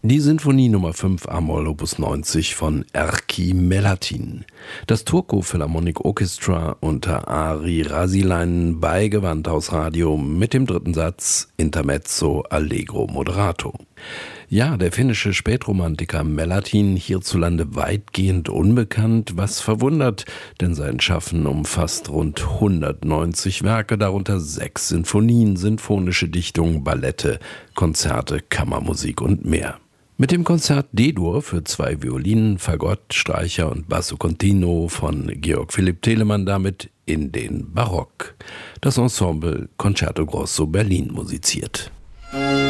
Die Sinfonie Nummer 5 a-Moll Opus 90 von Erkki Melatin. Das Turku Philharmonic Orchestra unter Ari Rasilainen bei Gewandhausradio mit dem dritten Satz Intermezzo Allegro Moderato. Ja, der finnische Spätromantiker Melatin, hierzulande weitgehend unbekannt, was verwundert, denn sein Schaffen umfasst rund 190 Werke, darunter 6 Sinfonien, sinfonische Dichtungen, Ballette, Konzerte, Kammermusik und mehr. Mit dem Konzert D-Dur für 2 Violinen, Fagott, Streicher und Basso Continuo von Georg Philipp Telemann damit in den Barock. Das Ensemble Concerto Grosso Berlin musiziert.